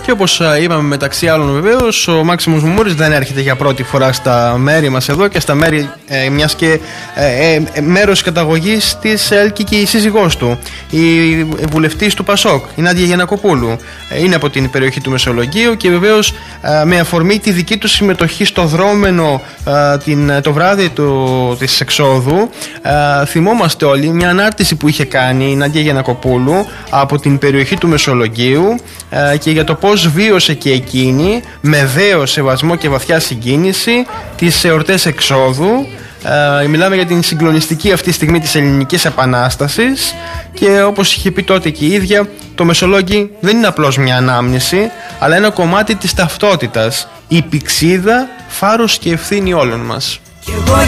Και όπως είπαμε, μεταξύ άλλων, βεβαίως, ο Μάξιμος Μουμούρης δεν έρχεται για πρώτη φορά στα μέρη μας εδώ και στα μέρη μιας και μέρος καταγωγής της έλκει και η σύζυγός του, η βουλευτής του Πασόκ, η Νάντια Γιαννακοπούλου. Είναι από την περιοχή του Μεσολογγίου και βεβαίως με αφορμή τη δική του συμμετοχή στο δρόμενο το βράδυ της εξόδου, θυμόμαστε όλοι μια ανάρτηση που είχε κάνει η Νάντια Γιαννακοπούλου από την περιοχή του Μεσολογγίου και για το πώς βίωσε και εκείνη με δέο, σεβασμό και βαθιά συγκίνηση τις εορτές εξόδου. Μιλάμε για την συγκλονιστική αυτή στιγμή της Ελληνικής Επανάστασης και όπως είχε πει τότε και η ίδια, το Μεσολόγγι δεν είναι απλώς μια ανάμνηση, αλλά ένα κομμάτι της ταυτότητας, η πυξίδα, φάρος και ευθύνη όλων μας.